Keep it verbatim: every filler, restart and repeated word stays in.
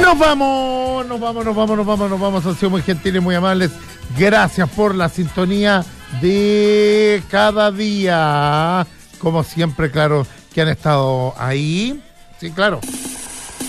Nos vamos, nos vamos, nos vamos, nos vamos, nos vamos. Han sido muy gentiles, muy amables. Gracias por la sintonía de cada día. Como siempre, claro, que han estado ahí. Sí, claro.